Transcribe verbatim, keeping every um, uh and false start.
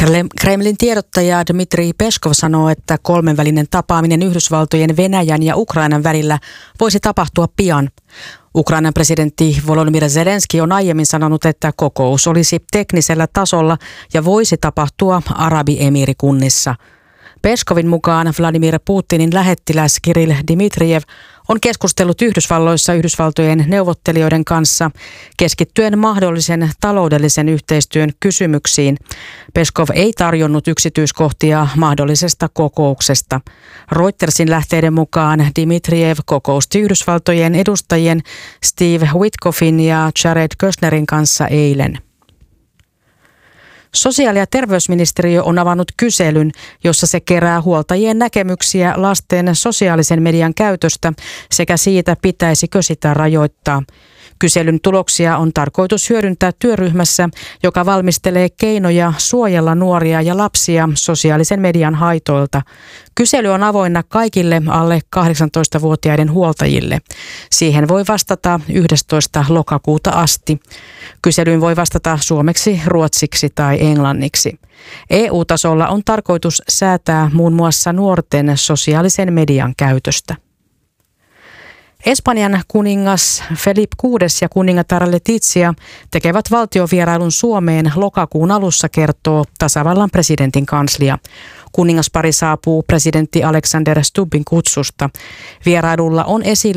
Kremlin tiedottaja Dmitri Peskov sanoo, että kolmenvälinen tapaaminen Yhdysvaltojen, Venäjän ja Ukrainan välillä voisi tapahtua pian. Ukrainan presidentti Volodymyr Zelenski on aiemmin sanonut, että kokous olisi teknisellä tasolla ja voisi tapahtua Arabiemiirikunnissa. Peskovin mukaan Vladimir Putinin lähettiläs Kirill Dmitrijev on keskustellut Yhdysvalloissa Yhdysvaltojen neuvottelijoiden kanssa keskittyen mahdollisen taloudellisen yhteistyön kysymyksiin. Peskov ei tarjonnut yksityiskohtia mahdollisesta kokouksesta. Reutersin lähteiden mukaan Dmitrijev kokousti Yhdysvaltojen edustajien Steve Witkoffin ja Jared Kushnerin kanssa eilen. Sosiaali- ja terveysministeriö on avannut kyselyn, jossa se kerää huoltajien näkemyksiä lasten sosiaalisen median käytöstä sekä siitä, pitäisikö sitä rajoittaa. Kyselyn tuloksia on tarkoitus hyödyntää työryhmässä, joka valmistelee keinoja suojella nuoria ja lapsia sosiaalisen median haitoilta. Kysely on avoinna kaikille alle kahdeksantoistavuotiaiden huoltajille. Siihen voi vastata yhdestoista lokakuuta asti. Kyselyyn voi vastata suomeksi, ruotsiksi tai englanniksi. E U-tasolla on tarkoitus säätää muun muassa nuorten sosiaalisen median käytöstä. Espanjan kuningas Felipe kuudes ja kuningatar Letizia tekevät valtiovierailun Suomeen lokakuun alussa, kertoo tasavallan presidentin kanslia. Kuningaspari saapuu presidentti Alexander Stubbin kutsusta. Vierailulla on esillä